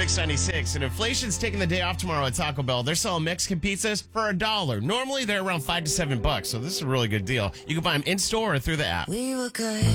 Mix 96, and inflation's taking the day off tomorrow at Taco Bell. They're selling Mexican pizzas for $1. Normally, they're around $5 to $7, so this is a really good deal. You can buy them in-store or through the app. We were good.